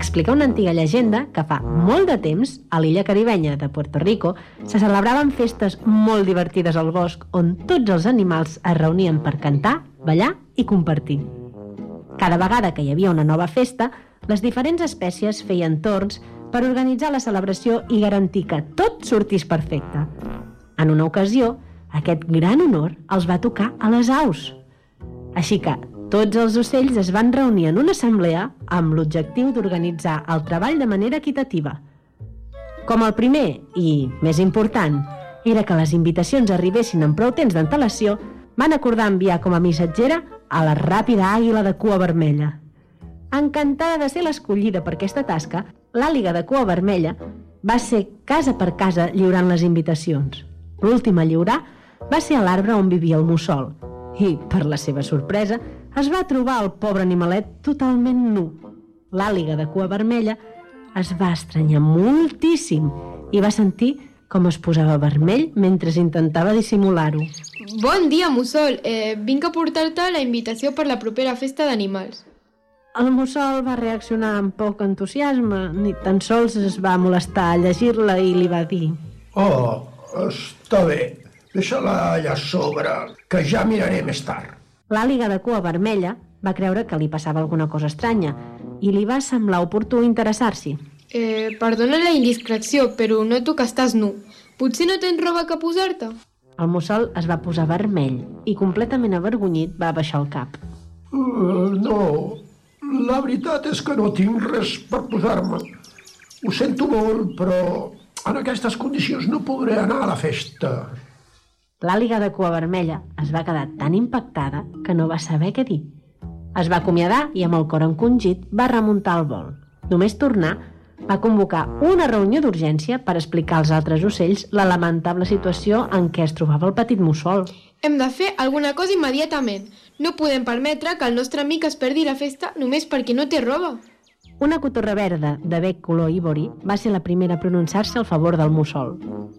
Explica una antiga llegenda que fa molt de temps, a l'illa caribenya de Puerto Rico, se celebraven festes molt divertides al bosc on tots els animals es reunien per cantar, ballar i compartir. Cada vegada que hi havia una nova festa, les diferents espècies feien torns per organitzar la celebració i garantir que tot sortís perfecte. En una ocasió, aquest gran honor els va tocar a les aus. Així que tots els ocells es van reunir en una assemblea amb l'objectiu d'organitzar el treball de manera equitativa. Com el primer, i més important, era que les invitacions arribessin amb prou temps d'antelació, van acordar enviar com a missatgera a la ràpida àguila de cua vermella. Encantada de ser l'escollida per aquesta tasca, l'àliga de cua vermella va ser casa per casa lliurant les invitacions. L'última a lliurar va ser a l'arbre on vivia el mussol i, per la seva sorpresa, es va trobar el pobre animalet totalment nu. L'àliga de cua vermella es va estranyar moltíssim i va sentir com es posava vermell mentre intentava dissimular-ho. Bon dia, mussol. Vinc a portar-te la invitació per la propera festa d'animals. El mussol va reaccionar amb poc entusiasme, ni tan sols es va molestar a llegir-la i li va dir: Oh, està bé, deixa-la allà a sobre, que ja miraré més tard. L'àliga de cua vermella va creure que li passava alguna cosa estranya i li va semblar oportú interessar-s'hi. Perdona la indiscreció, però noto que estàs nu. Potser no tens roba que posar-te? El mussol es va posar vermell i, completament avergonyit, va baixar el cap. No, la veritat és que no tinc res per posar-me. Ho sento molt, però en aquestes condicions no podré anar a la festa. L'àliga de cua vermella es va quedar tan impactada que no va saber què dir. Es va acomiadar i, amb el cor encongit, va remuntar el vol. Només tornar, va convocar una reunió d'urgència per explicar als altres ocells la lamentable situació en què es trobava el petit mussol. Hem de fer alguna cosa immediatament. No podem permetre que el nostre amic es perdi la festa només perquè no té roba. Una cotorra verda de bec color ivori va ser la primera a pronunciar-se al favor del mussol.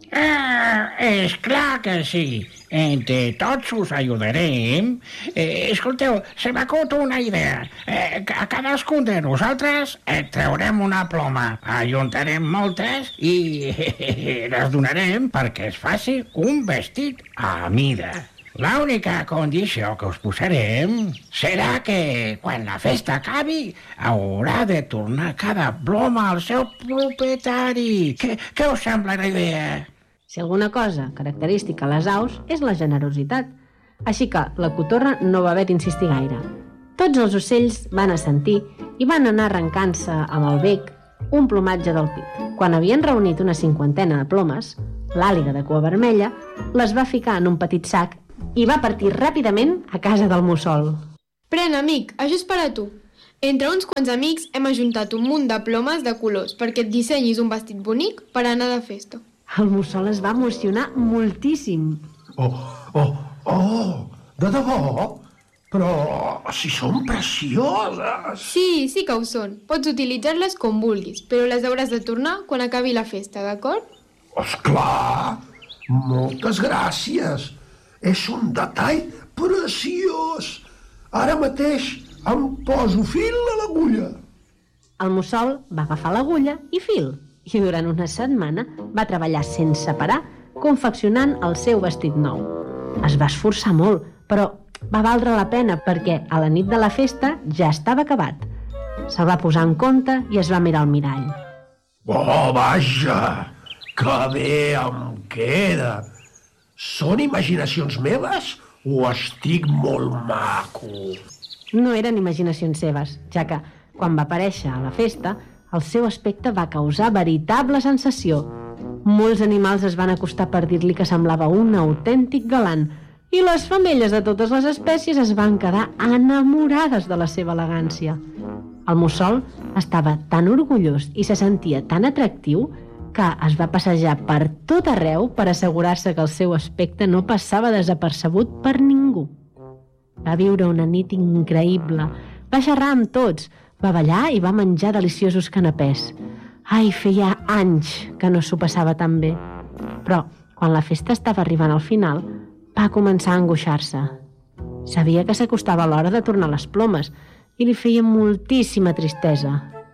És clar que sí. Entre tots us ajudarem. Escolteu, se m'acut una idea. A cadascun de nosaltres traurem una ploma. Ajuntarem moltes i les donarem perquè es faci un vestit a mida. L'única condició que us posarem serà que, quan la festa acabi, haurà de tornar cada ploma al seu propietari. Què us sembla la idea? Si alguna cosa característica a les aus és la generositat. Així que la cotorra no va haver d'insistir gaire. Tots els ocells van assentir i van anar arrencant-se amb el bec un plomatge del pit. Quan havien reunit una 50 de plomes, l'àliga de cua vermella les va ficar en un petit sac i va partir ràpidament a casa del mussol. Pren, amic, això és per a tu. Entre uns quants amics hem ajuntat un munt de plomes de colors perquè et dissenyis un vestit bonic per anar de festa. El mussol es va emocionar moltíssim. De debò? Però si són precioses! Sí que ho són. Pots utilitzar-les com vulguis, però les hauràs de tornar quan acabi la festa, d'acord? Esclar! Moltes gràcies! És un detall preciós! Ara mateix em poso fil a l'agulla. El mussol va agafar l'agulla i fil, i durant una setmana va treballar sense parar confeccionant el seu vestit nou. Es va esforçar molt, però va valdre la pena perquè a la nit de la festa ja estava acabat. Se'l va posar en compte i es va mirar al mirall. Oh, vaja! Que bé em queda! Són imaginacions meves o estic molt maco? No eren imaginacions seves, ja que, quan va aparèixer a la festa, el seu aspecte va causar veritable sensació. Molts animals es van acostar per dir-li que semblava un autèntic galant i les femelles de totes les espècies es van quedar enamorades de la seva elegància. El mussol estava tan orgullós i se sentia tan atractiu que es va passejar per tot arreu per assegurar-se que el seu aspecte no passava desapercebut per ningú. Va viure una nit increïble, va xerrar amb tots, va ballar i va menjar deliciosos canapès. Ai, feia anys que no s'ho passava tan bé. Però, quan la festa estava arribant al final, va començar a angoixar-se. Sabia que s'acostava l'hora de tornar les plomes i li feia moltíssima tristesa.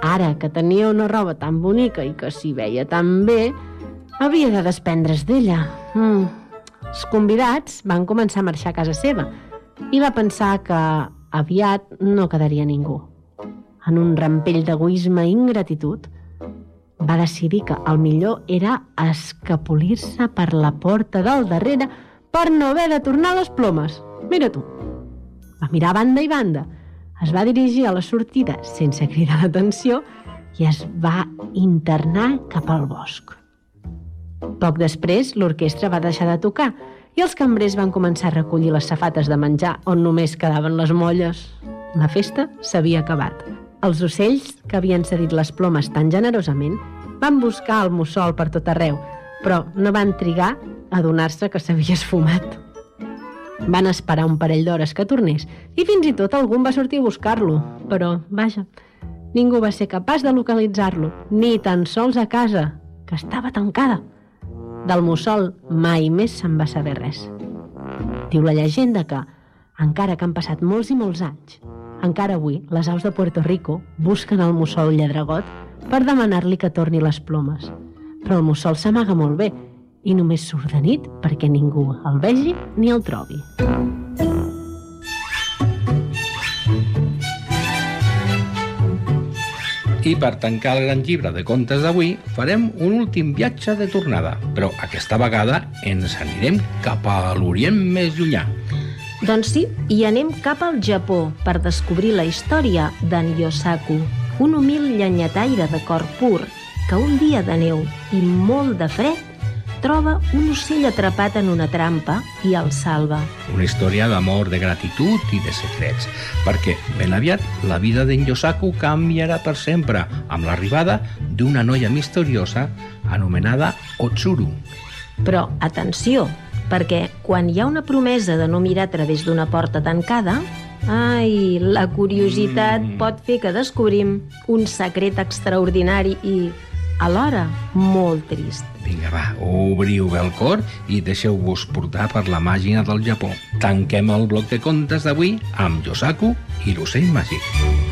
ara que tenia una roba tan bonica i que s'hi veia tan bé, havia de desprendre's d'ella. Els convidats van començar a marxar a casa seva i va pensar que aviat no quedaria ningú. En un rampell d'egoisme i ingratitud, va decidir que el millor era escapolir-se per la porta del darrere per no haver de tornar les plomes. Mira tu. Va mirar a banda i banda, es va dirigir a la sortida sense cridar l'atenció i es va internar cap al bosc. Poc després, l'orquestra va deixar de tocar i els cambrers van començar a recollir les safates de menjar on només quedaven les molles. La festa s'havia acabat. Els ocells, que havien cedit les plomes tan generosament, van buscar el mussol per tot arreu, però no van trigar a adonar-se que s'havia esfumat. Van esperar un parell d'hores que tornés i fins i tot algun va sortir a buscar-lo, però, vaja, ningú va ser capaç de localitzar-lo, ni tan sols a casa, que estava tancada. Del mussol mai més se'n va saber res. Diu la llegenda que, encara que han passat molts i molts anys, encara avui les aus de Puerto Rico busquen el mussol lladregot per demanar-li que torni les plomes. Però el mussol s'amaga molt bé i només surt de nit perquè ningú el vegi ni el trobi. I per tancar el gran llibre de contes d'avui farem un últim viatge de tornada, però aquesta vegada ens anirem cap a l'Orient més llunyà. Doncs sí, i anem cap al Japó per descobrir la història d'en Yosaku, un humil llenyataire de cor pur que un dia de neu i molt de fred troba un ocell atrapat en una trampa i el salva. Una història d'amor, de gratitud i de secrets, perquè ben aviat la vida d'en Yosaku canviarà per sempre amb l'arribada d'una noia misteriosa anomenada Otsuru. Però atenció, perquè quan hi ha una promesa de no mirar a través d'una porta tancada, la curiositat pot fer que descobrim un secret extraordinari i, alhora, molt trist. Vinga, va, obriu bé el cor i deixeu-vos portar per la màgia del Japó. Tanquem el bloc de contes d'avui amb Yosaku i l'ocell màgic.